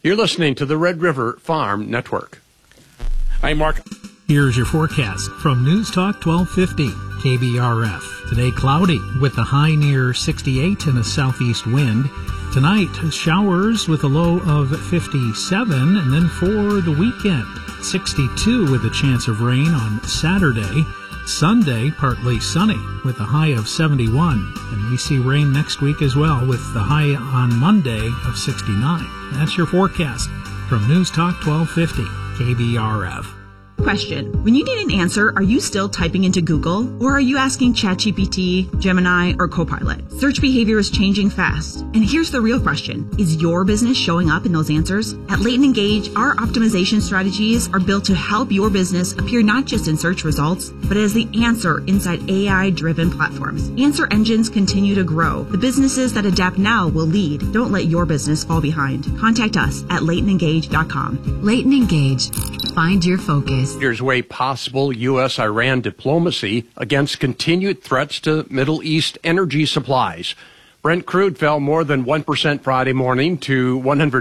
You're listening to the Red River Farm Network. I'm Mark. Here's your forecast from News Talk 1250 KBRF. Today cloudy with a high near 68 and a southeast wind. Tonight showers with a low of 57, and then for the weekend 62 with a chance of rain on Saturday. Sunday partly sunny with a high of 71, and we see rain next week as well with the high on Monday of 69. That's your forecast from News Talk 1250 KBRF. Question. When you need an answer, are you still typing into Google? Or are you asking ChatGPT, Gemini, or Copilot? Search behavior is changing fast. And here's the real question. Is your business showing up in those answers? At Leighton Engage, our optimization strategies are built to help your business appear not just in search results, but as the answer inside AI-driven platforms. Answer engines continue to grow. The businesses that adapt now will lead. Don't let your business fall behind. Contact us at LeightonEngage.com. Leighton Engage. Find your focus. Here's way possible U.S.-Iran diplomacy against continued threats to Middle East energy supplies. Brent crude fell more than 1% Friday morning to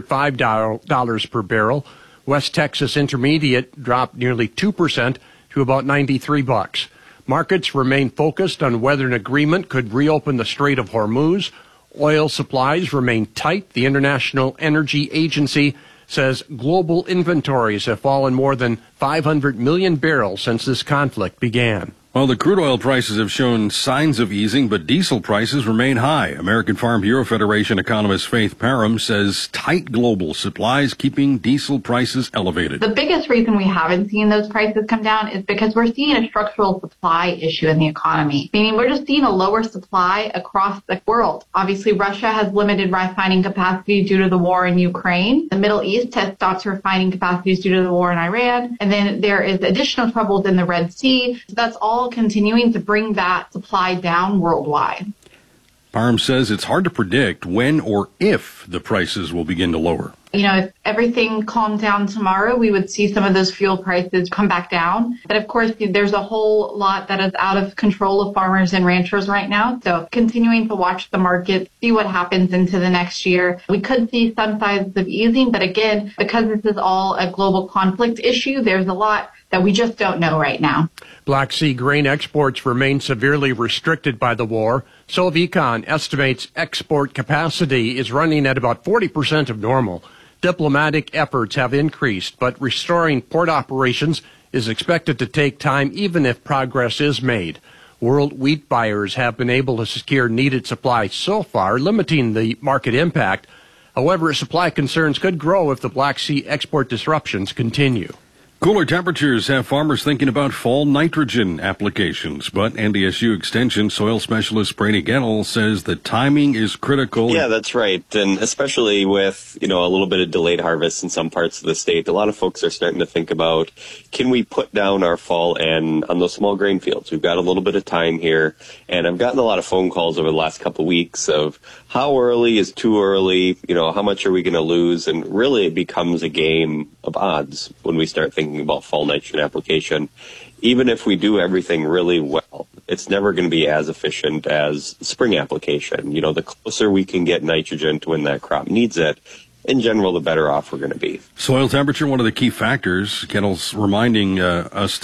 $105 per barrel. West Texas Intermediate dropped nearly 2% to about $93. Markets remain focused on whether an agreement could reopen the Strait of Hormuz. Oil supplies remain tight. The International Energy Agency says global inventories have fallen more than 500 million barrels since this conflict began. Well, the crude oil prices have shown signs of easing, but diesel prices remain high. American Farm Bureau Federation economist Faith Parham says tight global supplies keeping diesel prices elevated. The biggest reason we haven't seen those prices come down is because we're seeing a structural supply issue in the economy, meaning we're just seeing a lower supply across the world. Obviously, Russia has limited refining capacity due to the war in Ukraine. The Middle East has stopped refining capacities due to the war in Iran. And then there is additional troubles in the Red Sea. So that's all continuing to bring that supply down worldwide. Parham says it's hard to predict when or if the prices will begin to lower. You know, if everything calmed down tomorrow, we would see some of those fuel prices come back down. But of course, there's a whole lot that is out of control of farmers and ranchers right now. So continuing to watch the market, see what happens into the next year. We could see some signs of easing, but again, because this is all a global conflict issue, there's a lot that we just don't know right now. Black Sea grain exports remain severely restricted by the war. Solvecon estimates export capacity is running at about 40% of normal. Diplomatic efforts have increased, but restoring port operations is expected to take time even if progress is made. World wheat buyers have been able to secure needed supply so far, limiting the market impact. However, supply concerns could grow if the Black Sea export disruptions continue. Cooler temperatures have farmers thinking about fall nitrogen applications, but NDSU Extension soil specialist Brady Gettle says the timing is critical. Yeah, that's right. And especially with, a little bit of delayed harvest in some parts of the state, a lot of folks are starting to think about, can we put down our fall N on those small grain fields? We've got a little bit of time here, and I've gotten a lot of phone calls over the last couple of weeks of how early is too early, how much are we going to lose? And really it becomes a game of odds when we start thinking about fall nitrogen application. Even if we do everything really well, it's never going to be as efficient as spring application. The closer we can get nitrogen to when that crop needs it, in general, the better off we're going to be. Soil temperature, one of the key factors. Kettle's reminding us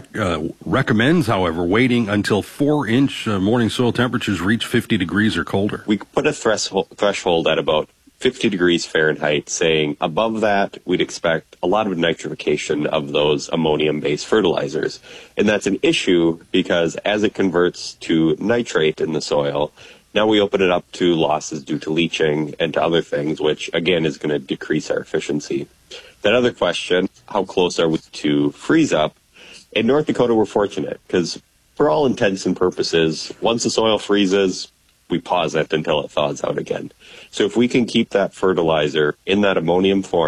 to recommends, however, waiting until 4-inch morning soil temperatures reach 50 degrees or colder. We put a threshold at about 50 degrees Fahrenheit, saying above that, we'd expect a lot of nitrification of those ammonium-based fertilizers. And that's an issue because as it converts to nitrate in the soil, now we open it up to losses due to leaching and to other things, which, again, is going to decrease our efficiency. That other question, how close are we to freeze up? In North Dakota, we're fortunate because for all intents and purposes, once the soil freezes, we pause it until it thaws out again. So if we can keep that fertilizer in that ammonium form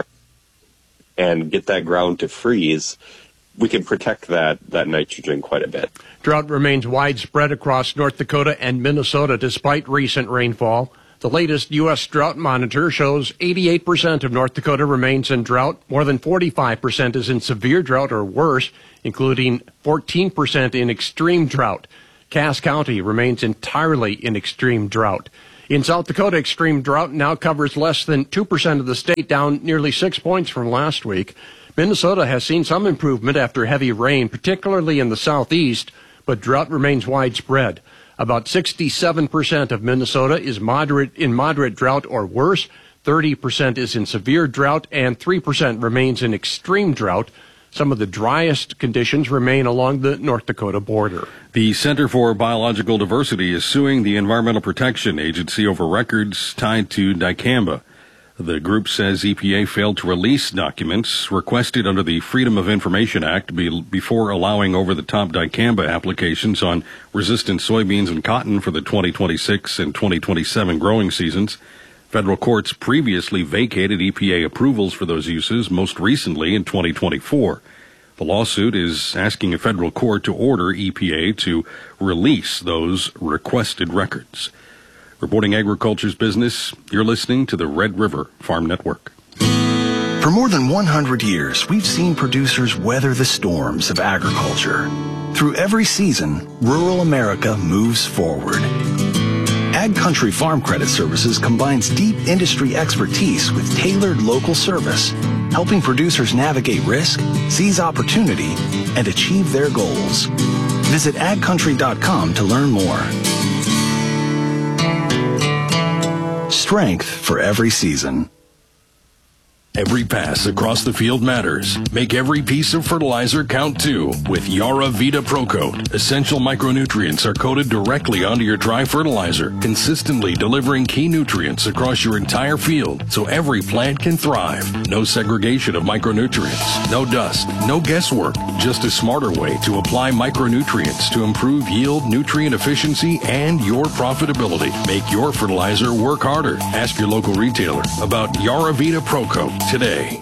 and get that ground to freeze, we can protect that nitrogen quite a bit. Drought remains widespread across North Dakota and Minnesota despite recent rainfall. The latest U.S. Drought Monitor shows 88% of North Dakota remains in drought. More than 45% is in severe drought or worse, including 14% in extreme drought. Cass County remains entirely in extreme drought. In South Dakota, extreme drought now covers less than 2% of the state, down nearly 6 points from last week. Minnesota has seen some improvement after heavy rain, particularly in the southeast, but drought remains widespread. About 67% of Minnesota is in moderate drought or worse, 30% is in severe drought, and 3% remains in extreme drought. Some of the driest conditions remain along the North Dakota border. The Center for Biological Diversity is suing the Environmental Protection Agency over records tied to dicamba. The group says EPA failed to release documents requested under the Freedom of Information Act before allowing over-the-top dicamba applications on resistant soybeans and cotton for the 2026 and 2027 growing seasons. Federal courts previously vacated EPA approvals for those uses, most recently in 2024. The lawsuit is asking a federal court to order EPA to release those requested records. Reporting agriculture's business, you're listening to the Red River Farm Network. For more than 100 years, we've seen producers weather the storms of agriculture. Through every season, rural America moves forward. Ag Country Farm Credit Services combines deep industry expertise with tailored local service, helping producers navigate risk, seize opportunity, and achieve their goals. Visit agcountry.com to learn more. Strength for every season. Every pass across the field matters. Make every piece of fertilizer count too with Yara Vita Pro Coat. Essential micronutrients are coated directly onto your dry fertilizer, consistently delivering key nutrients across your entire field so every plant can thrive. No segregation of micronutrients, no dust, no guesswork, just a smarter way to apply micronutrients to improve yield, nutrient efficiency, and your profitability. Make your fertilizer work harder. Ask your local retailer about Yara Vita Pro Coat today.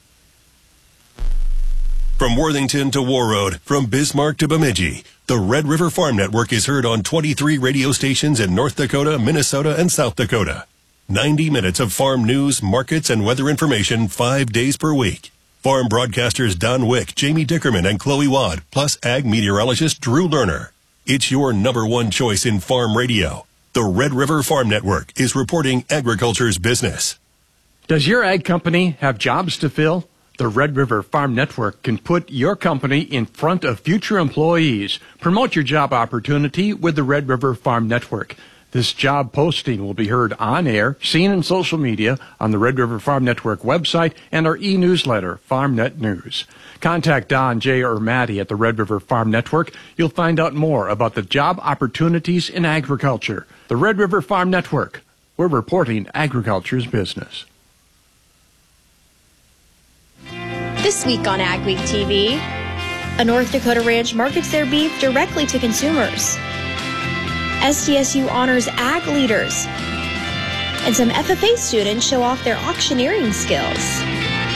From Worthington to Warroad, from Bismarck to Bemidji, the Red River Farm Network is heard on 23 radio stations in North Dakota, Minnesota, and South Dakota. 90 minutes of farm news, markets, and weather information 5 days per week. Farm broadcasters Don Wick, Jamie Dickerman, and Chloe Wadd, plus ag meteorologist Drew Lerner. It's your number one choice in farm radio. The Red River Farm Network is reporting agriculture's business. Does your ag company have jobs to fill? The Red River Farm Network can put your company in front of future employees. Promote your job opportunity with the Red River Farm Network. This job posting will be heard on air, seen in social media, on the Red River Farm Network website, and our e-newsletter, FarmNet News. Contact Don, Jay, or Maddie at the Red River Farm Network. You'll find out more about the job opportunities in agriculture. The Red River Farm Network. We're reporting agriculture's business. This week on Ag Week TV, a North Dakota ranch markets their beef directly to consumers. SDSU honors ag leaders. And some FFA students show off their auctioneering skills.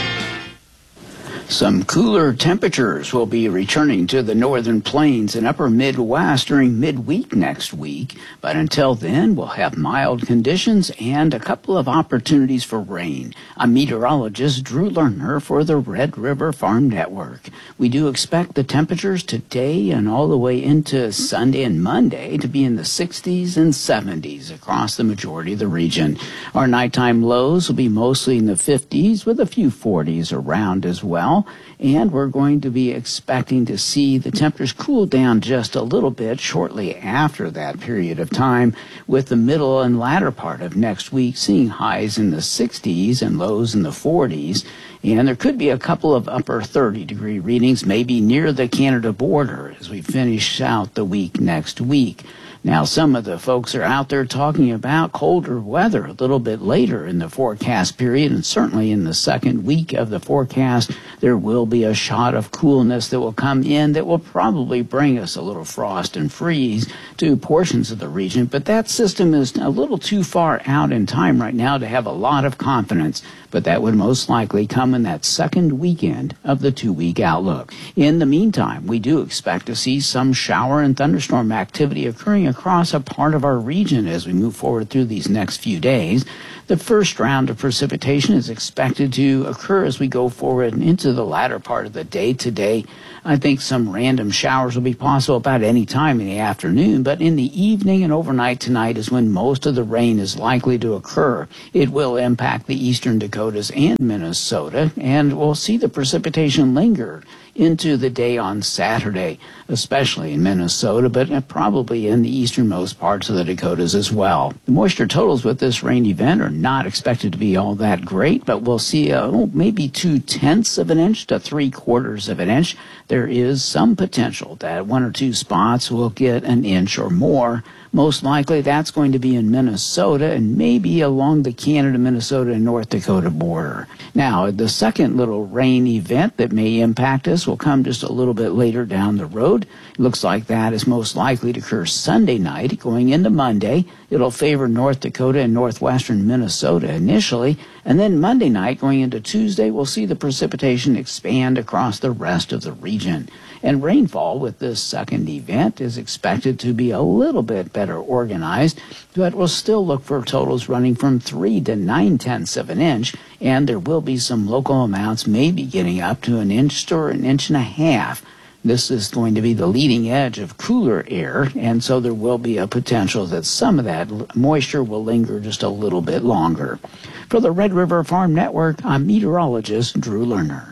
Some cooler temperatures will be returning to the northern plains and upper Midwest during midweek next week. But until then, we'll have mild conditions and a couple of opportunities for rain. I'm meteorologist Drew Lerner for the Red River Farm Network. We do expect the temperatures today and all the way into Sunday and Monday to be in the 60s and 70s across the majority of the region. Our nighttime lows will be mostly in the 50s with a few 40s around as well. And we're going to be expecting to see the temperatures cool down just a little bit shortly after that period of time, with the middle and latter part of next week seeing highs in the 60s and lows in the 40s. And there could be a couple of upper 30-degree readings, maybe near the Canada border as we finish out the week next week. Now, some of the folks are out there talking about colder weather a little bit later in the forecast period, and certainly in the second week of the forecast, there will be a shot of coolness that will come in that will probably bring us a little frost and freeze to portions of the region. But that system is a little too far out in time right now to have a lot of confidence. But that would most likely come in that second weekend of the 2-week outlook. In the meantime, we do expect to see some shower and thunderstorm activity occurring across a part of our region as we move forward through these next few days. The first round of precipitation is expected to occur as we go forward and into the latter part of the day today. I think some random showers will be possible about any time in the afternoon, but in the evening and overnight tonight is when most of the rain is likely to occur. It will impact the eastern Dakotas and Minnesota, and we'll see the precipitation linger into the day on Saturday, especially in Minnesota, but probably in the easternmost parts of the Dakotas as well. The moisture totals with this rain event are not expected to be all that great, but we'll see maybe 0.2 of an inch to 0.75 of an inch. There is some potential that one or two spots will get an inch or more. Most likely that's going to be in Minnesota and maybe along the Canada, Minnesota, and North Dakota border. Now, the second little rain event that may impact us will come just a little bit later down the road. It looks like that is most likely to occur Sunday night going into Monday. It'll favor North Dakota and northwestern Minnesota initially, and then Monday night going into Tuesday, we'll see the precipitation expand across the rest of the region. And rainfall with this second event is expected to be a little bit better organized, but we'll still look for totals running from 3 to 0.9 of an inch, and there will be some local amounts maybe getting up to an inch or an inch and a half. This is going to be the leading edge of cooler air, and so there will be a potential that some of that moisture will linger just a little bit longer. For the Red River Farm Network, I'm meteorologist Drew Lerner.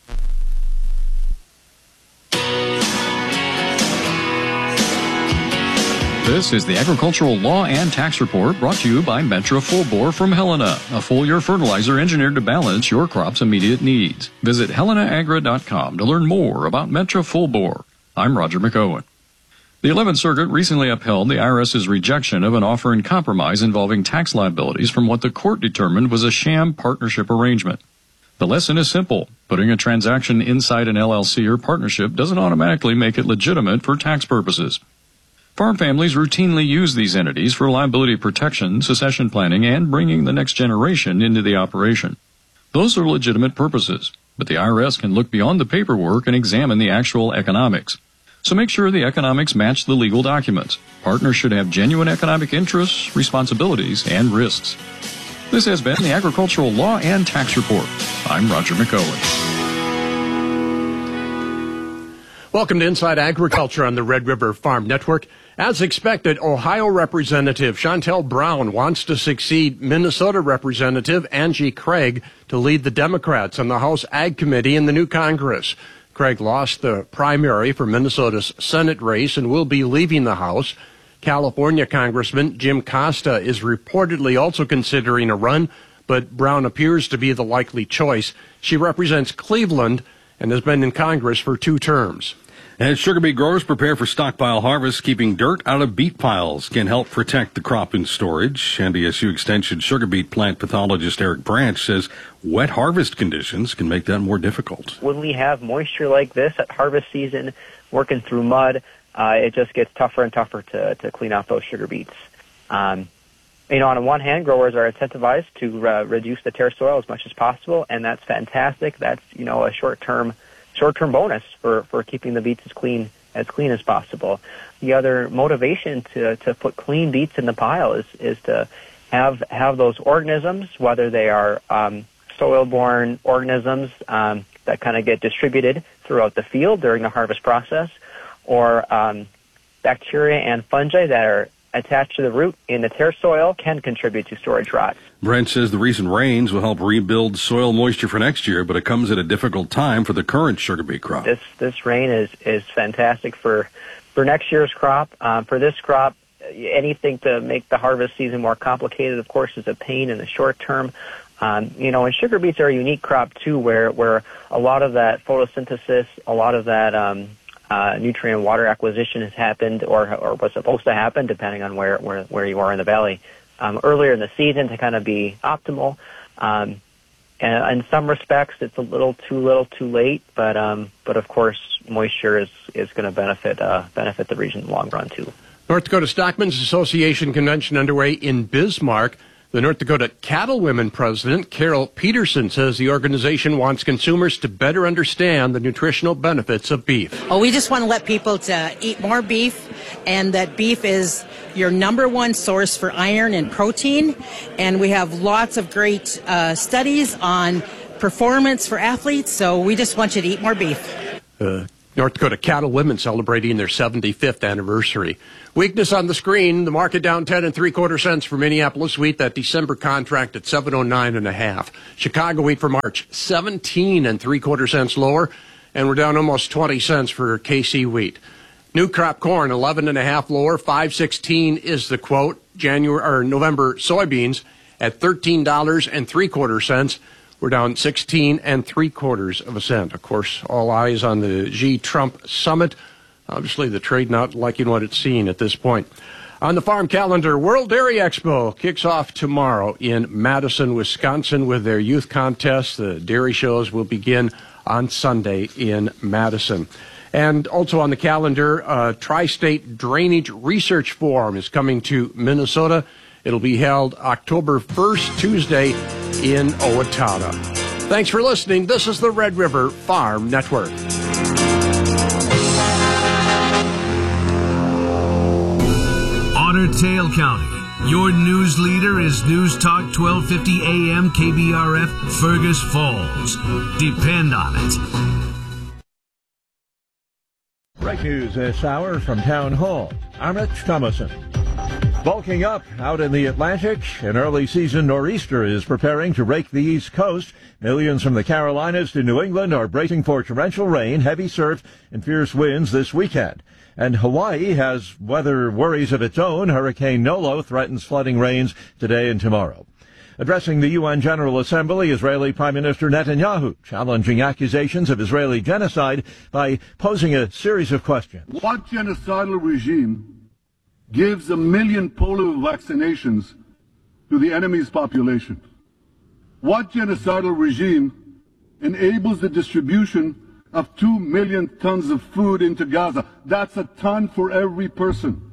This is the Agricultural Law and Tax Report brought to you by Metra Full Bore from Helena, a full-year fertilizer engineered to balance your crop's immediate needs. Visit helenaagra.com to learn more about Metra Full Bore. I'm Roger McOwen. The 11th Circuit recently upheld the IRS's rejection of an offer in compromise involving tax liabilities from what the court determined was a sham partnership arrangement. The lesson is simple. Putting a transaction inside an LLC or partnership doesn't automatically make it legitimate for tax purposes. Farm families routinely use these entities for liability protection, succession planning, and bringing the next generation into the operation. Those are legitimate purposes, but the IRS can look beyond the paperwork and examine the actual economics. So make sure the economics match the legal documents. Partners should have genuine economic interests, responsibilities, and risks. This has been the Agricultural Law and Tax Report. I'm Roger McOwen. Welcome to Inside Agriculture on the Red River Farm Network. As expected, Ohio Representative Shontel Brown wants to succeed Minnesota Representative Angie Craig to lead the Democrats on the House Ag Committee in the new Congress. Craig lost the primary for Minnesota's Senate race and will be leaving the House. California Congressman Jim Costa is reportedly also considering a run, but Brown appears to be the likely choice. She represents Cleveland and has been in Congress for 2 terms. As sugar beet growers prepare for stockpile harvest, keeping dirt out of beet piles can help protect the crop in storage. NDSU Extension sugar beet plant pathologist Eric Branch says wet harvest conditions can make that more difficult. When we have moisture like this at harvest season, working through mud, it just gets tougher and tougher to clean out those sugar beets. On the one hand, growers are incentivized to reduce the tare soil as much as possible, and that's fantastic. That's, a short-term bonus for keeping the beets as clean as possible. The other motivation to put clean beets in the pile is to have those organisms, whether they are soil-borne organisms that kind of get distributed throughout the field during the harvest process, or bacteria and fungi that are attached to the root in the tare soil can contribute to storage rot. Brent says the recent rains will help rebuild soil moisture for next year, but it comes at a difficult time for the current sugar beet crop. This rain is fantastic for next year's crop. For this crop, anything to make the harvest season more complicated, of course, is a pain in the short term. And sugar beets are a unique crop too, where a lot of that photosynthesis, a lot of that nutrient water acquisition has happened or was supposed to happen, depending on where you are in the valley, earlier in the season to kind of be optimal. And in some respects, it's a little too late, but of course, moisture is going to benefit the region in the long run too. North Dakota Stockmen's Association convention underway in Bismarck. The North Dakota Cattlewomen president, Carol Peterson, says the organization wants consumers to better understand the nutritional benefits of beef. Oh, we just want to let people to eat more beef, and that beef is your number one source for iron and protein. And we have lots of great studies on performance for athletes, so we just want you to eat more beef. North Dakota cattle women celebrating their 75th anniversary. Weakness on the screen. The market down 10 3/4 cents for Minneapolis wheat. That December contract at 709.5. Chicago wheat for March 17 3/4 cents lower, and we're down almost 20 cents for KC wheat. New crop corn 11.5 lower. 516 is the quote. November soybeans at $13 3/4. We're down 16 3/4 cents. Of course, all eyes on the Xi Trump summit. Obviously, the trade not liking what it's seeing at this point. On the farm calendar, World Dairy Expo kicks off tomorrow in Madison, Wisconsin with their youth contest. The dairy shows will begin on Sunday in Madison. And also on the calendar, Tri-State Drainage Research Forum is coming to Minnesota. It'll be held October 1st, Tuesday, in Owatonna. Thanks for listening. This is the Red River Farm Network. Otter Tail County. Your news leader is News Talk 1250 AM KBRF Fergus Falls. Depend on it. Breaking news this hour from Town Hall. I'm Rich Thomason. Bulking up out in the Atlantic, an early season nor'easter is preparing to rake the East Coast. Millions from the Carolinas to New England are bracing for torrential rain, heavy surf, and fierce winds this weekend. And Hawaii has weather worries of its own. Hurricane Nolo threatens flooding rains today and tomorrow. Addressing the UN General Assembly, Israeli Prime Minister Netanyahu challenging accusations of Israeli genocide by posing a series of questions. What genocidal regime gives 1 million polio vaccinations to the enemy's population? What genocidal regime enables the distribution of 2 million tons of food into Gaza? That's a ton for every person.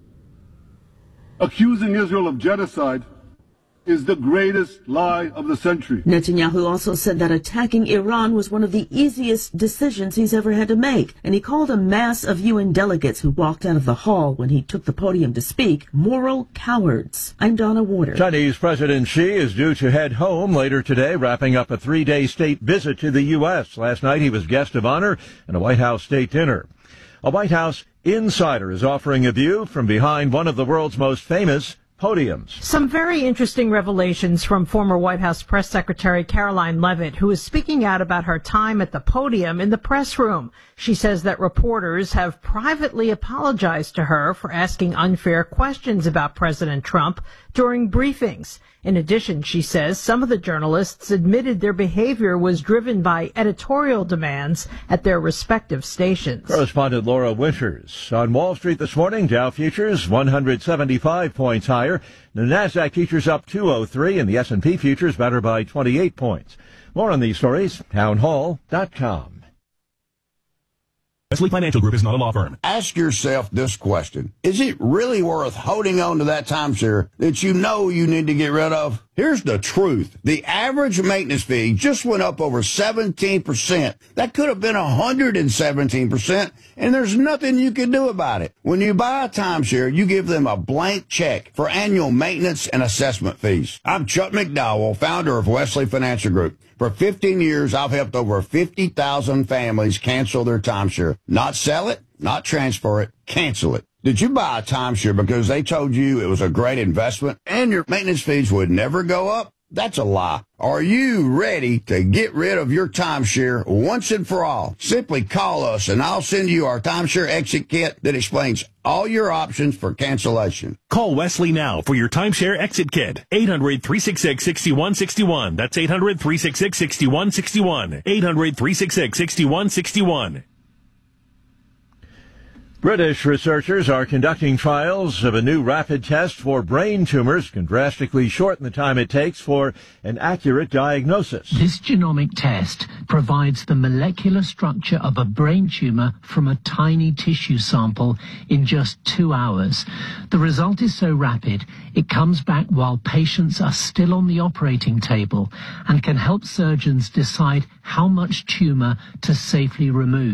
Accusing Israel of genocide is the greatest lie of the century. Netanyahu also said that attacking Iran was one of the easiest decisions he's ever had to make, and he called a mass of UN delegates who walked out of the hall when he took the podium to speak moral cowards. I'm Donna Warder. Chinese President Xi is due to head home later today, wrapping up a 3-day state visit to the U.S. Last night he was guest of honor at a White House state dinner. A White House insider is offering a view from behind one of the world's most famous podiums. Some very interesting revelations from former White House Press Secretary Caroline Leavitt, who is speaking out about her time at the podium in the press room. She says that reporters have privately apologized to her for asking unfair questions about President Trump during briefings. In addition, she says some of the journalists admitted their behavior was driven by editorial demands at their respective stations. Correspondent Laura Winters. On Wall Street this morning, Dow futures 175 points higher. The Nasdaq futures up 203 and the S&P futures better by 28 points. More on these stories, townhall.com. Wesley Financial Group is not a law firm. Ask yourself this question. Is it really worth holding on to that timeshare that you know you need to get rid of? Here's the truth. The average maintenance fee just went up over 17%. That could have been 117%, and there's nothing you can do about it. When you buy a timeshare, you give them a blank check for annual maintenance and assessment fees. I'm Chuck McDowell, founder of Wesley Financial Group. For 15 years, I've helped over 50,000 families cancel their timeshare. Not sell it, not transfer it, cancel it. Did you buy a timeshare because they told you it was a great investment and your maintenance fees would never go up? That's a lie. Are you ready to get rid of your timeshare once and for all? Simply call us and I'll send you our timeshare exit kit that explains all your options for cancellation. Call Wesley now for your timeshare exit kit. 800-366-6161. That's 800-366-6161. 800-366-6161. British researchers are conducting trials of a new rapid test for brain tumors, can drastically shorten the time it takes for an accurate diagnosis. This genomic test provides the molecular structure of a brain tumor from a tiny tissue sample in just 2 hours. The result is so rapid, it comes back while patients are still on the operating table and can help surgeons decide how much tumor to safely remove.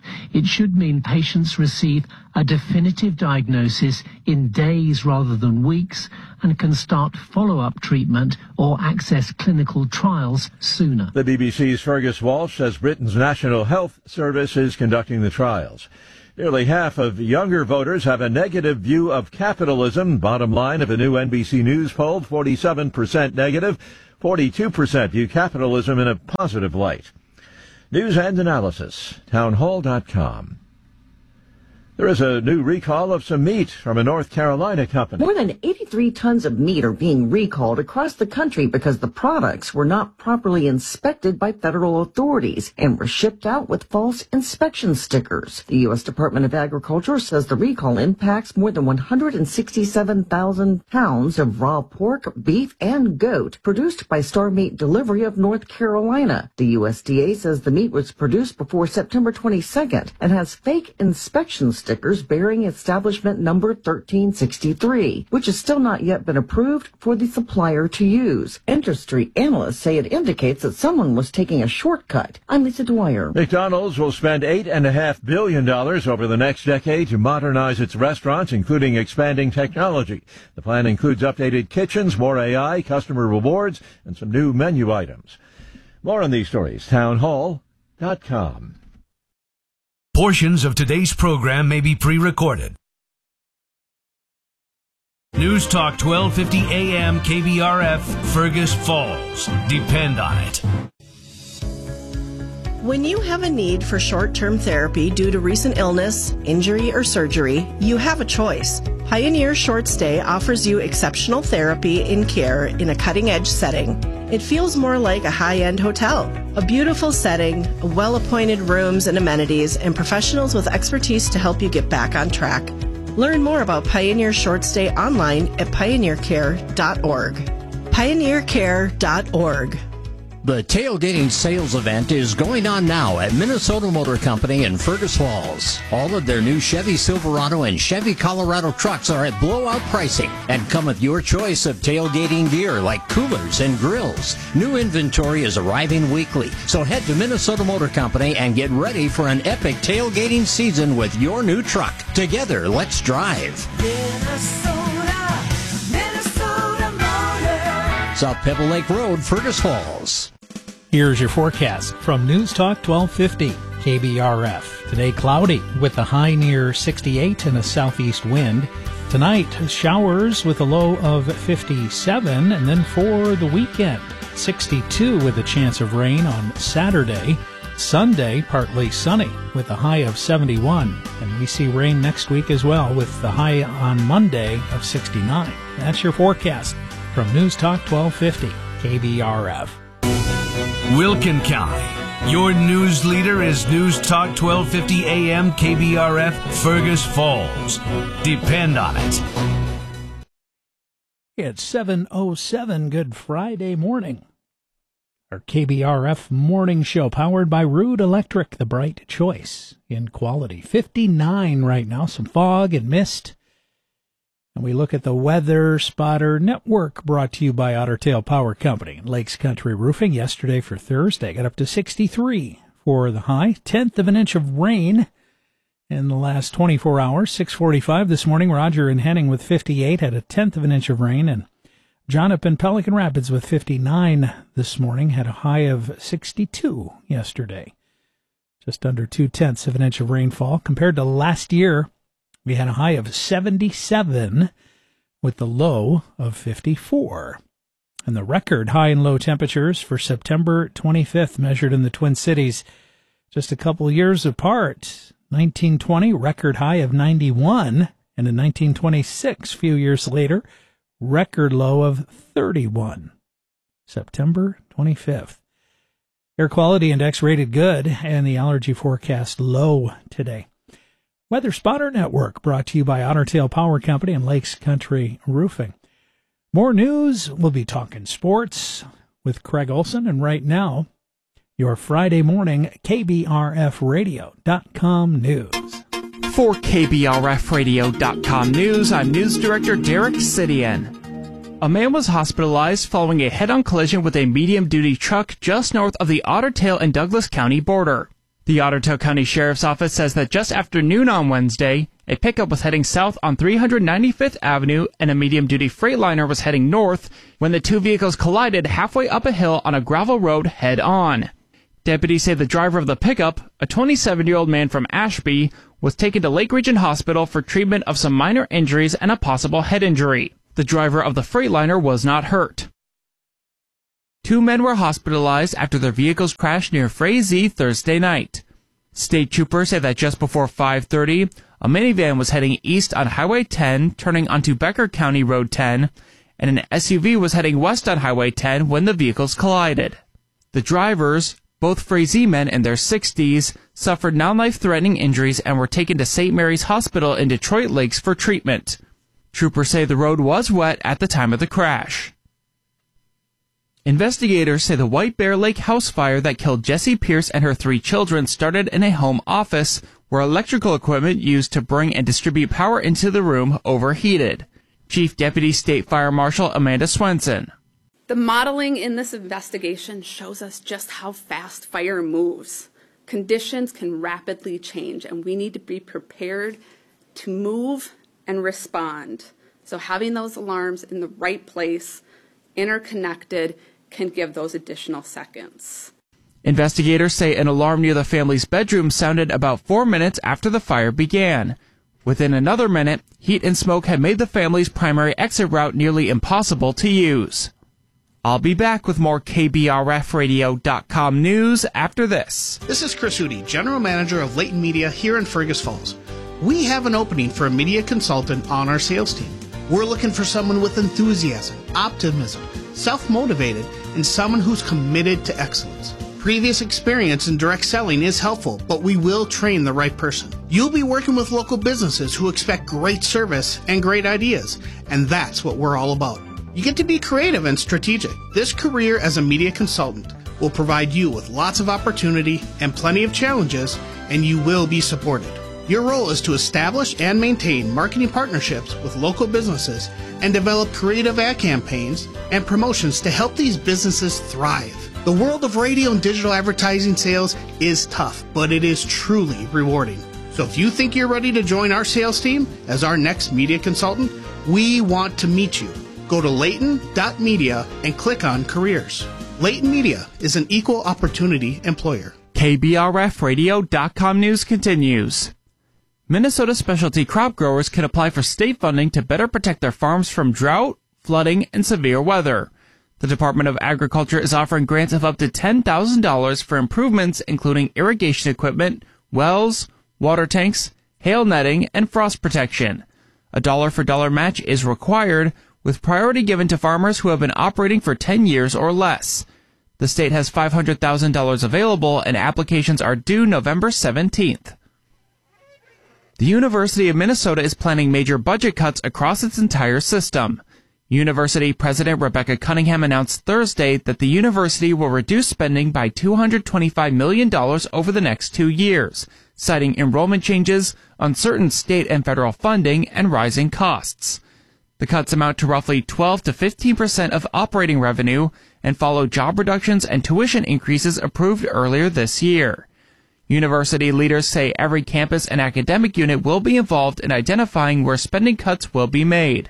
It should mean patients receive a definitive diagnosis in days rather than weeks and can start follow-up treatment or access clinical trials sooner. The BBC's Fergus Walsh says Britain's National Health Service is conducting the trials. Nearly half of younger voters have a negative view of capitalism. Bottom line of a new NBC News poll, 47% negative, 42% view capitalism in a positive light. News and analysis, townhall.com. There is a new recall of some meat from a North Carolina company. More than 83 tons of meat are being recalled across the country because the products were not properly inspected by federal authorities and were shipped out with false inspection stickers. The U.S. Department of Agriculture says the recall impacts more than 167,000 pounds of raw pork, beef, and goat produced by Star Meat Delivery of North Carolina. The USDA says the meat was produced before September 22nd and has fake inspection stickers bearing establishment number 1363, which has still not yet been approved for the supplier to use. Industry analysts say it indicates that someone was taking a shortcut. I'm Lisa Dwyer. McDonald's will spend $8.5 billion over the next decade to modernize its restaurants, including expanding technology. The plan includes updated kitchens, more AI, customer rewards, and some new menu items. More on these stories, townhall.com. Portions of today's program may be pre-recorded. News Talk 1250 AM KBRF, Fergus Falls. Depend on it. When you have a need for short-term therapy due to recent illness, injury, or surgery, you have a choice. Pioneer Short Stay offers you exceptional therapy and care in a cutting-edge setting. It feels more like a high-end hotel. A beautiful setting, well-appointed rooms and amenities, and professionals with expertise to help you get back on track. Learn more about Pioneer Short Stay online at pioneercare.org. Pioneercare.org. The tailgating sales event is going on now at Minnesota Motor Company in Fergus Falls. All of their new Chevy Silverado and Chevy Colorado trucks are at blowout pricing and come with your choice of tailgating gear like coolers and grills. New inventory is arriving weekly, so head to Minnesota Motor Company and get ready for an epic tailgating season with your new truck. Together, let's drive. Minnesota Motor. South Pebble Lake Road, Fergus Falls. Here's your forecast from News Talk 1250 KBRF. Today cloudy with a high near 68 and a southeast wind. Tonight showers with a low of 57, and then for the weekend 62 with a chance of rain on Saturday. Sunday partly sunny with a high of 71, and we see rain next week as well with the high on Monday of 69. That's your forecast from News Talk 1250 KBRF. Wilkin County. Your news leader is News Talk 1250 AM KBRF, Fergus Falls. Depend on it. It's 7:07. Good Friday morning. Our KBRF morning show powered by Rude Electric, the bright choice in quality. 59 right now, some fog and mist. And we look at the Weather Spotter Network, brought to you by Otter Tail Power Company and Lakes Country Roofing. Yesterday for Thursday, got up to 63 for the high. 1/10 of an inch of rain in the last 24 hours. 6:45 this morning. Roger and Henning with 58 had a 1/10 of an inch of rain. And John up in Pelican Rapids with 59 this morning had a high of 62 yesterday. Just under 2/10 of an inch of rainfall. Compared to last year, we had a high of 77 with the low of 54. And the record high and low temperatures for September 25th measured in the Twin Cities just a couple years apart. 1920, record high of 91. And in 1926, a few years later, record low of 31. September 25th. Air quality index rated good, and the allergy forecast low today. Weather Spotter Network brought to you by Otter Tail Power Company and Lakes Country Roofing. More news. We'll be talking sports with Craig Olson. And right now, your Friday morning KBRFradio.com news. For KBRFradio.com news, I'm News Director Derek Sidian. A man was hospitalized following a head-on collision with a medium-duty truck just north of the Otter Tail and Douglas County border. The Ottertail County Sheriff's Office says that just after noon on Wednesday, a pickup was heading south on 395th Avenue and a medium-duty Freightliner was heading north when the two vehicles collided halfway up a hill on a gravel road head-on. Deputies say the driver of the pickup, a 27-year-old man from Ashby, was taken to Lake Region Hospital for treatment of some minor injuries and a possible head injury. The driver of the Freightliner was not hurt. 2 men were hospitalized after their vehicles crashed near Frazee Thursday night. State troopers say that just before 5:30, a minivan was heading east on Highway 10, turning onto Becker County Road 10, and an SUV was heading west on Highway 10 when the vehicles collided. The drivers, both Frazee men in their 60s, suffered non-life-threatening injuries and were taken to St. Mary's Hospital in Detroit Lakes for treatment. Troopers say the road was wet at the time of the crash. Investigators say the White Bear Lake house fire that killed Jessie Pierce and her 3 children started in a home office where electrical equipment used to bring and distribute power into the room overheated. Chief Deputy State Fire Marshal Amanda Swenson. The modeling in this investigation shows us just how fast fire moves. Conditions can rapidly change, and we need to be prepared to move and respond. So having those alarms in the right place, interconnected, can give those additional seconds. Investigators say an alarm near the family's bedroom sounded about 4 minutes after the fire began. Within another minute, heat and smoke had made the family's primary exit route nearly impossible to use. I'll be back with more KBRFradio.com news after this. This is Chris Hootie, General Manager of Leighton Media here in Fergus Falls. We have an opening for a media consultant on our sales team. We're looking for someone with enthusiasm, optimism, self-motivated, and someone who's committed to excellence. Previous experience in direct selling is helpful, but we will train the right person. You'll be working with local businesses who expect great service and great ideas, and that's what we're all about. You get to be creative and strategic. This career as a media consultant will provide you with lots of opportunity and plenty of challenges, and you will be supported. Your role is to establish and maintain marketing partnerships with local businesses and develop creative ad campaigns and promotions to help these businesses thrive. The world of radio and digital advertising sales is tough, but it is truly rewarding. So if you think you're ready to join our sales team as our next media consultant, we want to meet you. Go to Leighton.media and click on Careers. Leighton Media is an equal opportunity employer. KBRFradio.com news continues. Minnesota specialty crop growers can apply for state funding to better protect their farms from drought, flooding, and severe weather. The Department of Agriculture is offering grants of up to $10,000 for improvements including irrigation equipment, wells, water tanks, hail netting, and frost protection. A dollar-for-dollar match is required, with priority given to farmers who have been operating for 10 years or less. The state has $500,000 available, and applications are due November 17th. The University of Minnesota is planning major budget cuts across its entire system. University President Rebecca Cunningham announced Thursday that the university will reduce spending by $225 million over the next 2 years, citing enrollment changes, uncertain state and federal funding, and rising costs. The cuts amount to roughly 12 to 15% of operating revenue and follow job reductions and tuition increases approved earlier this year. University leaders say every campus and academic unit will be involved in identifying where spending cuts will be made.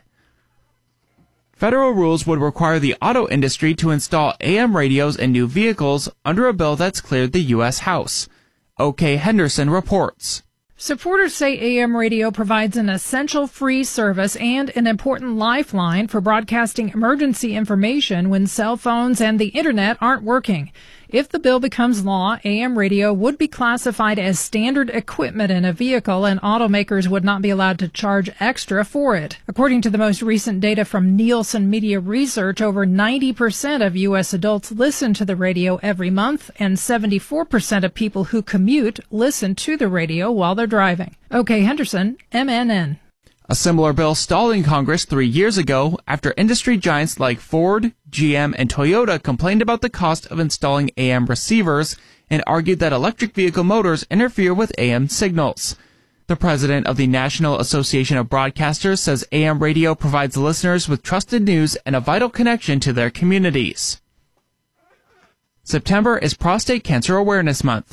Federal rules would require the auto industry to install AM radios in new vehicles under a bill that's cleared the U.S. House. O.K. Henderson reports. Supporters say AM radio provides an essential free service and an important lifeline for broadcasting emergency information when cell phones and the internet aren't working. If the bill becomes law, AM radio would be classified as standard equipment in a vehicle, and automakers would not be allowed to charge extra for it. According to the most recent data from Nielsen Media Research, over 90% of U.S. adults listen to the radio every month, and 74% of people who commute listen to the radio while they're driving. OK. Henderson, MNN. A similar bill stalled in Congress 3 years ago after industry giants like Ford, GM, and Toyota complained about the cost of installing AM receivers and argued that electric vehicle motors interfere with AM signals. The president of the National Association of Broadcasters says AM radio provides listeners with trusted news and a vital connection to their communities. September is Prostate Cancer Awareness Month.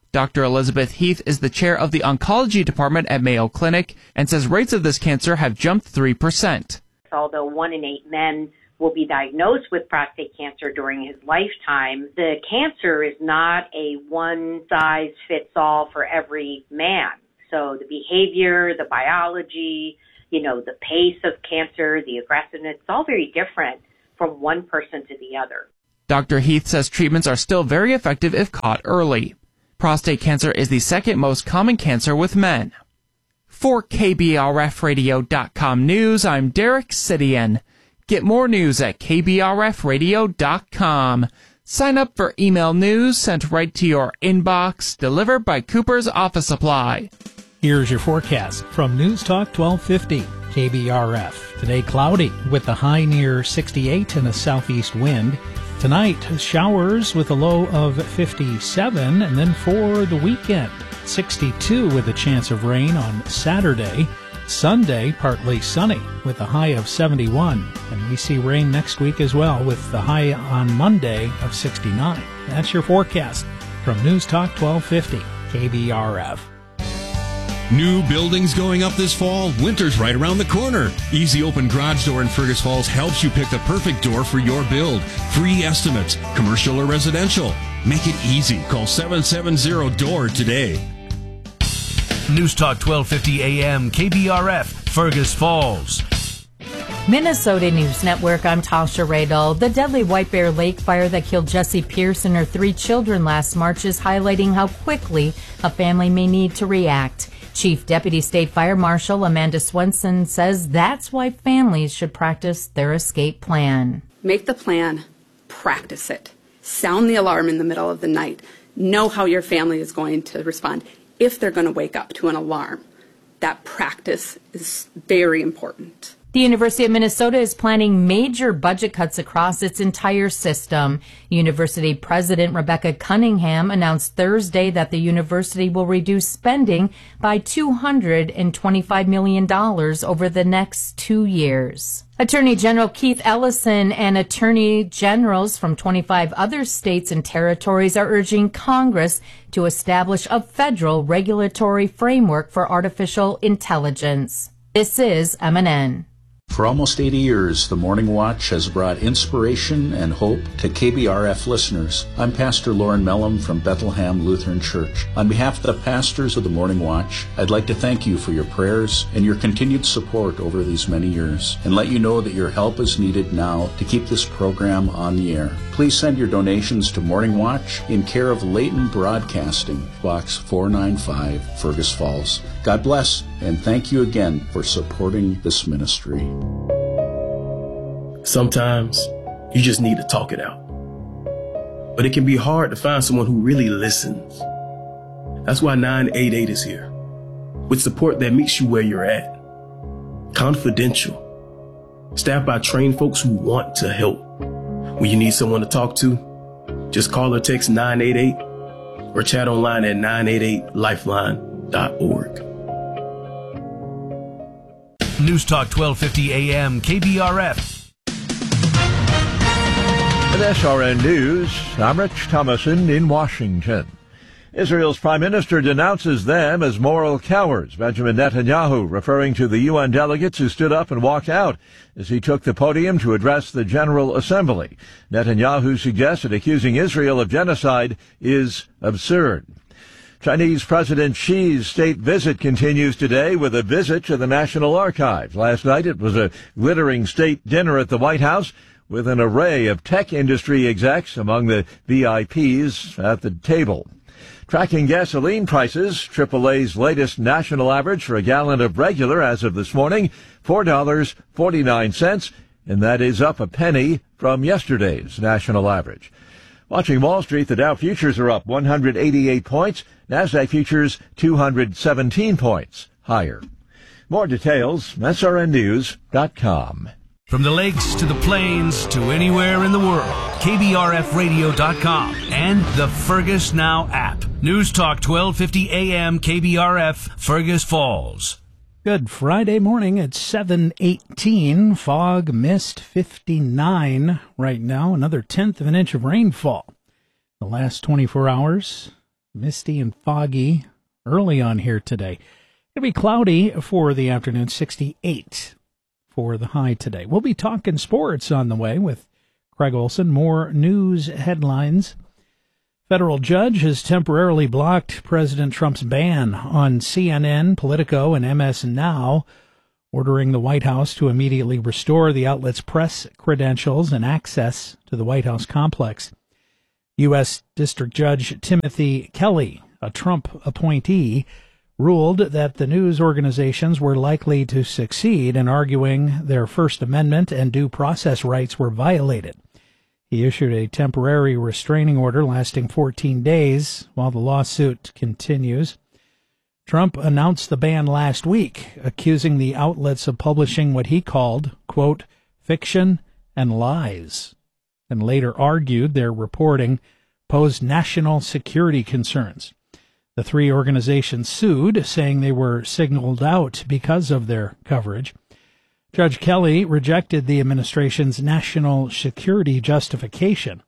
Dr. Elizabeth Heath is the chair of the oncology department at Mayo Clinic and says rates of this cancer have jumped 3%. Although 1 in 8 men will be diagnosed with prostate cancer during his lifetime, the cancer is not a one-size-fits-all for every man. So the behavior, the biology, the pace of cancer, the aggressiveness, it's all very different from one person to the other. Dr. Heath says treatments are still very effective if caught early. Prostate cancer is the second most common cancer with men. For KBRFradio.com News, I'm Derek Sidian. Get more news at KBRFradio.com. Sign up for email news sent right to your inbox, delivered by Cooper's Office Supply. Here's your forecast from News Talk 1250 KBRF. Today cloudy with the high near 68 and a southeast wind. Tonight, showers with a low of 57, and then for the weekend, 62 with a chance of rain on Saturday. Sunday, partly sunny with a high of 71, and we see rain next week as well with the high on Monday of 69. That's your forecast from News Talk 1250 KBRF. New buildings going up this fall? Winter's right around the corner. Easy Open Garage Door in Fergus Falls helps you pick the perfect door for your build. Free estimates, commercial or residential. Make it easy. Call 770-DOOR today. News Talk 1250 AM KBRF, Fergus Falls. Minnesota News Network, I'm Tasha Radel. The deadly White Bear Lake fire that killed Jessie Pierce and her 3 children last March is highlighting how quickly a family may need to react. Chief Deputy State Fire Marshal Amanda Swenson says that's why families should practice their escape plan. Make the plan, practice it. Sound the alarm in the middle of the night. Know how your family is going to respond. If they're going to wake up to an alarm, that practice is very important. The University of Minnesota is planning major budget cuts across its entire system. University President Rebecca Cunningham announced Thursday that the university will reduce spending by $225 million over the next 2 years. Attorney General Keith Ellison and attorney generals from 25 other states and territories are urging Congress to establish a federal regulatory framework for artificial intelligence. This is MNN. For almost 80 years, the Morning Watch has brought inspiration and hope to KBRF listeners. I'm Pastor Lauren Mellum from Bethlehem Lutheran Church. On behalf of the pastors of the Morning Watch, I'd like to thank you for your prayers and your continued support over these many years, and let you know that your help is needed now to keep this program on the air. Please send your donations to Morning Watch in care of Leighton Broadcasting, Box 495, Fergus Falls. God bless, and thank you again for supporting this ministry. Sometimes you just need to talk it out. But it can be hard to find someone who really listens. That's why 988 is here, with support that meets you where you're at. Confidential. Staffed by trained folks who want to help. When you need someone to talk to, just call or text 988 or chat online at 988lifeline.org. News Talk 1250 AM KBRF. With SRN News, I'm Rich Thomason in Washington. Israel's prime minister denounces them as moral cowards, Benjamin Netanyahu, referring to the UN delegates who stood up and walked out as he took the podium to address the General Assembly. Netanyahu suggested accusing Israel of genocide is absurd. Chinese President Xi's state visit continues today with a visit to the National Archives. Last night it was a glittering state dinner at the White House with an array of tech industry execs among the VIPs at the table. Tracking gasoline prices, AAA's latest national average for a gallon of regular as of this morning, $4.49, and that is up a penny from yesterday's national average. Watching Wall Street, the Dow futures are up 188 points, NASDAQ futures 217 points higher. More details, srnnews.com. From the lakes to the plains to anywhere in the world, KBRFradio.com and the Fergus Now app. News Talk 1250 AM KBRF, Fergus Falls. Good Friday morning at 7:18. Fog, mist, 59 right now. Another tenth of an inch of rainfall. The last 24 hours, Misty and foggy early on here today. It'll be cloudy for the afternoon, 68 for the high today. We'll be talking sports on the way with Craig Olson. More news headlines. Federal judge has temporarily blocked President Trump's ban on CNN, Politico, and MS Now, ordering the White House to immediately restore the outlet's press credentials and access to the White House complex. U.S. District Judge Timothy Kelly, a Trump appointee, ruled that the news organizations were likely to succeed in arguing their First Amendment and due process rights were violated. He issued a temporary restraining order lasting 14 days while the lawsuit continues. Trump announced the ban last week, accusing the outlets of publishing what he called, quote, fiction and lies, and later argued their reporting posed national security concerns. The three organizations sued, saying they were signaled out because of their coverage. Judge Kelly rejected the administration's national security justification,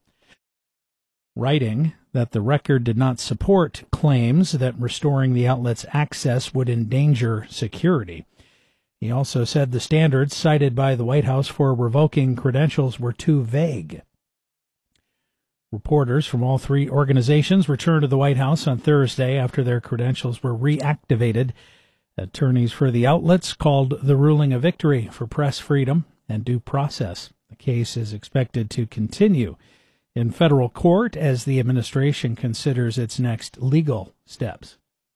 writing that the record did not support claims that restoring the outlet's access would endanger security. He also said the standards cited by the White House for revoking credentials were too vague. Reporters from all three organizations returned to the White House on Thursday after their credentials were reactivated. Attorneys for the outlets called the ruling a victory for press freedom and due process. The case is expected to continue in federal court as the administration considers its next legal steps.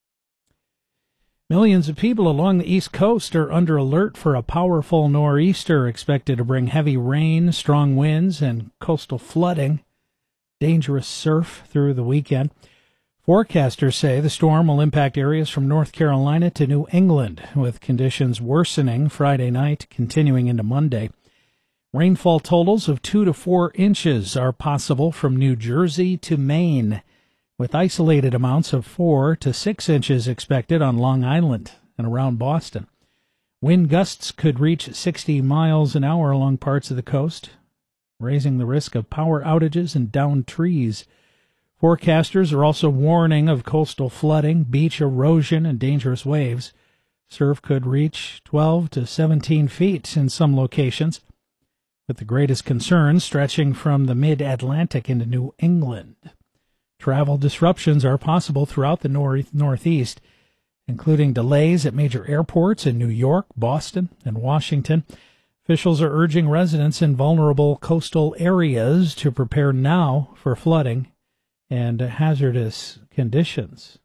Millions of people along the East Coast are under alert for a powerful nor'easter expected to bring heavy rain, strong winds, and coastal flooding. Dangerous surf through the weekend. Forecasters say the storm will impact areas from North Carolina to New England, with conditions worsening Friday night, continuing into Monday. Rainfall totals of 2 to 4 inches are possible from New Jersey to Maine, with isolated amounts of 4 to 6 inches expected on Long Island and around Boston. Wind gusts could reach 60 miles an hour along parts of the coast, raising the risk of power outages and downed trees. Forecasters are also warning of coastal flooding, beach erosion, and dangerous waves. Surf could reach 12 to 17 feet in some locations, with the greatest concerns stretching from the mid-Atlantic into New England. Travel disruptions are possible throughout the Northeast, including delays at major airports in New York, Boston, and Washington. Officials are urging residents in vulnerable coastal areas to prepare now for flooding and hazardous conditions.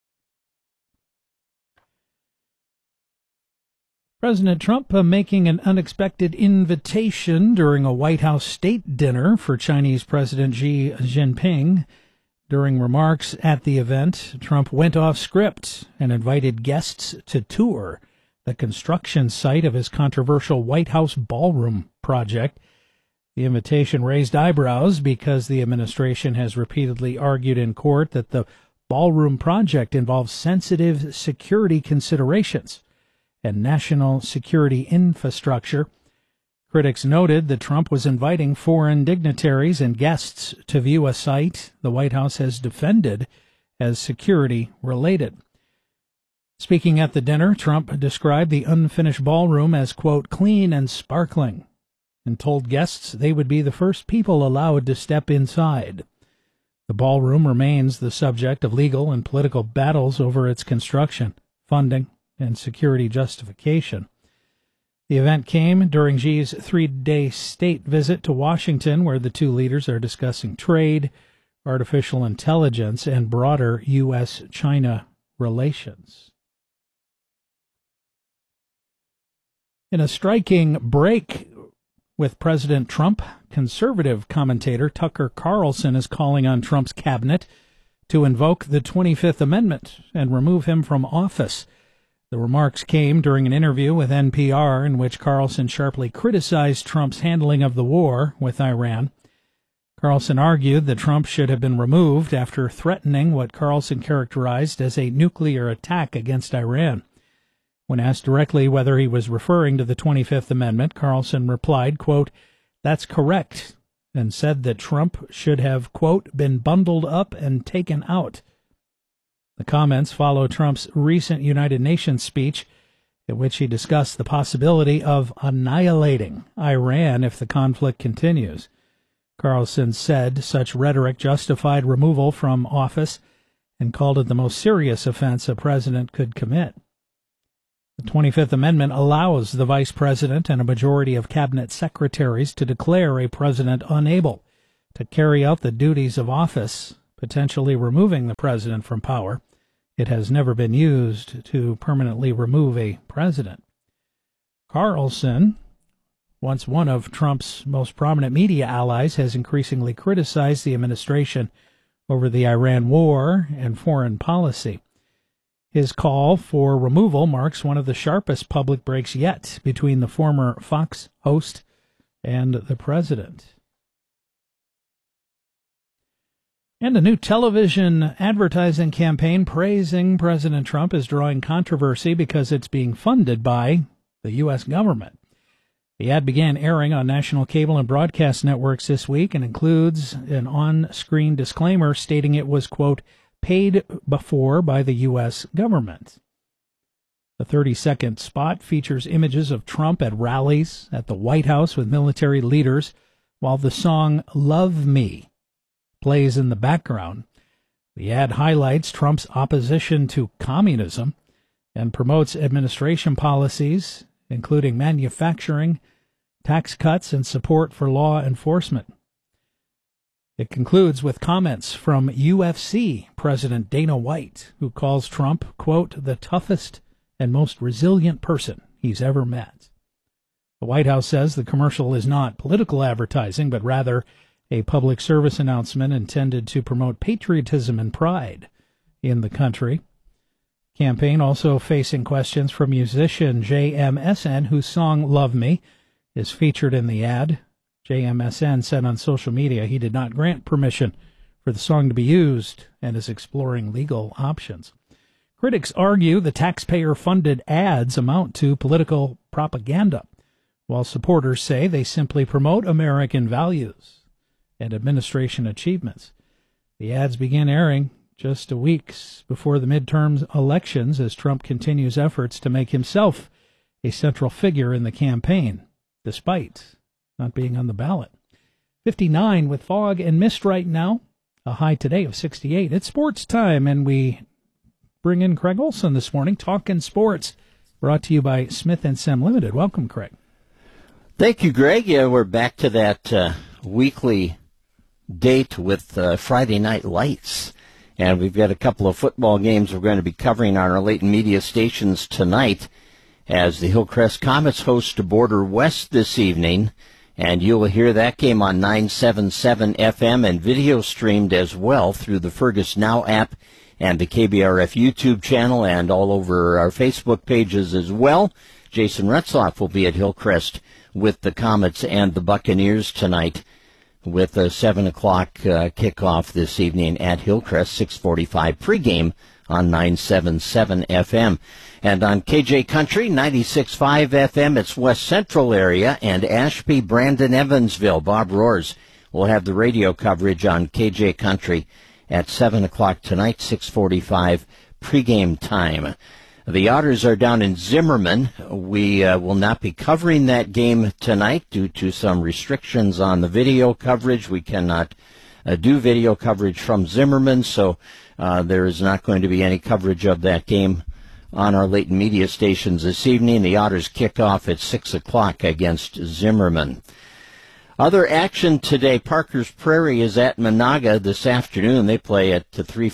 President Trump making an unexpected invitation during a White House state dinner for Chinese President Xi Jinping. During remarks at the event, Trump went off script and invited guests to tour the construction site of his controversial White House ballroom project. The invitation raised eyebrows because the administration has repeatedly argued in court that the ballroom project involves sensitive security considerations and national security infrastructure. Critics noted that Trump was inviting foreign dignitaries and guests to view a site the White House has defended as security-related. Speaking at the dinner, Trump described the unfinished ballroom as, quote, clean and sparkling, and told guests they would be the first people allowed to step inside. The ballroom remains the subject of legal and political battles over its construction, funding, and security justification. The event came during Xi's 3-day state visit to Washington, where the two leaders are discussing trade, artificial intelligence, and broader U.S.-China relations. In a striking break with President Trump, conservative commentator Tucker Carlson is calling on Trump's cabinet to invoke the 25th Amendment and remove him from office. The remarks came during an interview with NPR in which Carlson sharply criticized Trump's handling of the war with Iran. Carlson argued that Trump should have been removed after threatening what Carlson characterized as a nuclear attack against Iran. When asked directly whether he was referring to the 25th Amendment, Carlson replied, quote, "That's correct," and said that Trump should have, quote, "been bundled up and taken out." The comments follow Trump's recent United Nations speech, in which he discussed the possibility of annihilating Iran if the conflict continues. Carlson said such rhetoric justified removal from office and called it the most serious offense a president could commit. The 25th Amendment allows the vice president and a majority of cabinet secretaries to declare a president unable to carry out the duties of office, potentially removing the president from power. It has never been used to permanently remove a president. Carlson, once one of Trump's most prominent media allies, has increasingly criticized the administration over the Iran war and foreign policy. His call for removal marks one of the sharpest public breaks yet between the former Fox host and the president. And a new television advertising campaign praising President Trump is drawing controversy because it's being funded by the U.S. government. The ad began airing on national cable and broadcast networks this week and includes an on-screen disclaimer stating it was, quote, paid before by the U.S. government. The 30-second spot features images of Trump at rallies at the White House with military leaders, while the song Love Me plays in the background. The ad highlights Trump's opposition to communism and promotes administration policies, including manufacturing, tax cuts, and support for law enforcement. It concludes with comments from UFC President Dana White, who calls Trump, quote, the toughest and most resilient person he's ever met. The White House says the commercial is not political advertising, but rather a public service announcement intended to promote patriotism and pride in the country. Campaign also facing questions from musician JMSN, whose song Love Me is featured in the ad. JMSN said on social media he did not grant permission for the song to be used and is exploring legal options. Critics argue the taxpayer-funded ads amount to political propaganda, while supporters say they simply promote American values and administration achievements. The ads began airing just weeks before the midterm elections as Trump continues efforts to make himself a central figure in the campaign, despite not being on the ballot. 59 with fog and mist right now, a high today of 68. It's sports time, and we bring in Craig Olson this morning, talking sports, brought to you by Smith & Sem Limited. Welcome, Craig. Thank you, Greg. Yeah, we're back to that weekly date with Friday Night Lights. And we've got a couple of football games we're going to be covering on our Leighton Media stations tonight as the Hillcrest Comets host Border West this evening. And you'll hear that game on 977 FM and video streamed as well through the Fergus Now app and the KBRF YouTube channel and all over our Facebook pages as well. Jason Retzloff will be at Hillcrest with the Comets and the Buccaneers tonight, with a 7 o'clock kickoff this evening at Hillcrest, 6:45 pregame on 977 FM. And on KJ Country, 96.5 FM, it's West Central area, and Ashby, Brandon, Evansville. Bob Roars will have the radio coverage on KJ Country at 7 o'clock tonight, 6:45 pregame time. The Otters are down in Zimmerman. We will not be covering that game tonight due to some restrictions on the video coverage. We cannot do video coverage from Zimmerman, so there is not going to be any coverage of that game on our Leighton Media stations this evening. The Otters kick off at 6 o'clock against Zimmerman. Other action today, Parker's Prairie is at Monaga this afternoon. They play at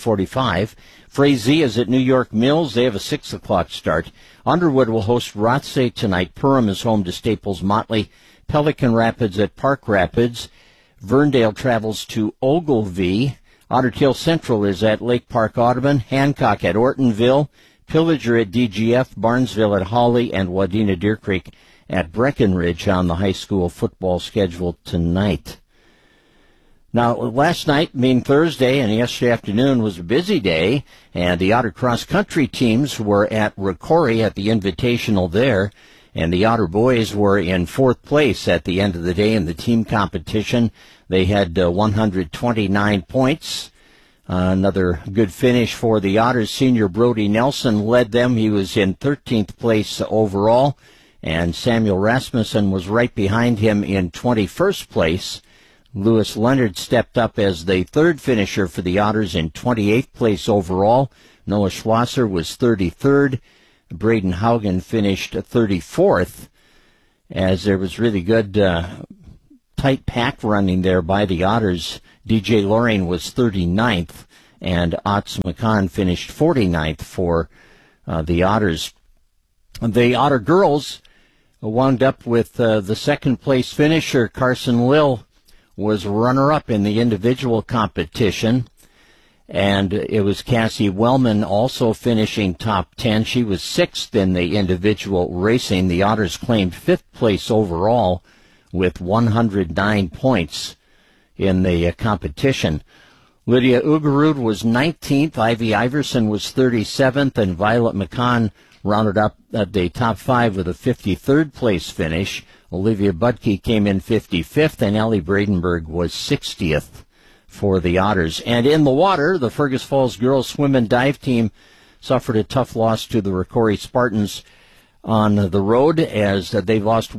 3:45. Frazee is at New York Mills. They have a 6 o'clock start. Underwood will host Rothsay tonight. Perham is home to Staples Motley. Pelican Rapids at Park Rapids. Verndale travels to Ogilvie. Otter Tail Central is at Lake Park Audubon. Hancock at Ortonville. Pillager at DGF. Barnesville at Hawley. And Wadena Deer Creek at Breckenridge on the high school football schedule tonight. Now, last night, being Thursday, and yesterday afternoon was a busy day, and the Otter cross-country teams were at Ricori at the Invitational there, and the Otter boys were in fourth place at the end of the day in the team competition. They had 129 points. Another good finish for the Otters. Senior Brody Nelson led them. He was in 13th place overall, and Samuel Rasmussen was right behind him in 21st place. Lewis Leonard stepped up as the third finisher for the Otters in 28th place overall. Noah Schlosser was 33rd. Braden Haugen finished 34th, as there was really good tight pack running there by the Otters. DJ Loring was 39th, and Otts McCann finished 49th for the Otters. The Otter girls wound up with the second place finisher. Carson Lill was runner-up in the individual competition, and it was Cassie Wellman also finishing top 10. She was 6th in the individual racing. The Otters claimed 5th place overall with 109 points in the competition. Lydia Ugerud was 19th, Ivy Iverson was 37th, and Violet McCann rounded up at the top 5 with a 53rd place finish. Olivia Budke came in 55th, and Ellie Bradenberg was 60th for the Otters. And in the water, the Fergus Falls girls swim and dive team suffered a tough loss to the Rocori Spartans on the road, as they've lost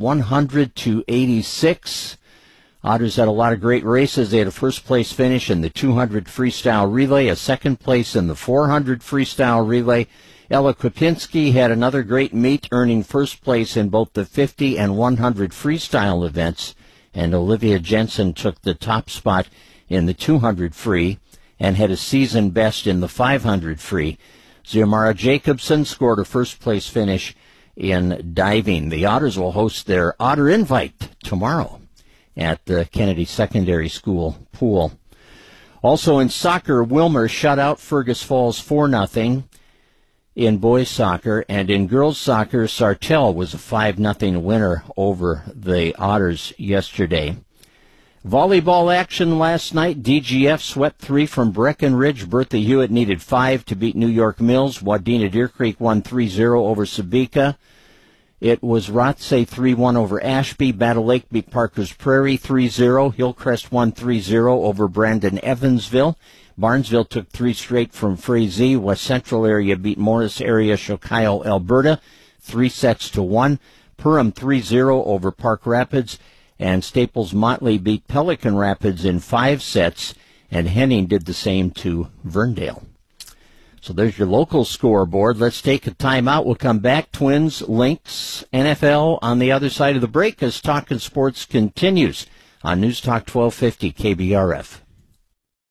100-86. Otters had a lot of great races. They had a first-place finish in the 200 freestyle relay, a second place in the 400 freestyle relay. Ella Kwapinski had another great meet, earning first place in both the 50 and 100 freestyle events, and Olivia Jensen took the top spot in the 200 free and had a season best in the 500 free. Xiomara Jacobson scored a first-place finish in diving. The Otters will host their Otter Invite tomorrow at the Kennedy Secondary School pool. Also in soccer, Wilmer shut out Fergus Falls 4-0 in boys soccer, and in girls soccer, Sartell was a 5-0 winner over the Otters yesterday. Volleyball action last night. DGF swept 3 from Breckenridge. Bertha Hewitt needed 5 to beat New York Mills. Wadena Deer Creek won 3-0 over Sabika. It was Rothsay 3-1 over Ashby. Battle Lake beat Parker's Prairie 3-0. Hillcrest won 3-0 over Brandon Evansville. Barnesville took 3 straight from Frazee. West Central area beat Morris area Chilkyle, Alberta 3-1. Perham 3-0 over Park Rapids. And Staples Motley beat Pelican Rapids in 5 sets, and Henning did the same to Verndale. So there's your local scoreboard. Let's take a timeout. We'll come back. Twins, Lynx, NFL on the other side of the break as Talkin' Sports continues on News Talk 1250 KBRF.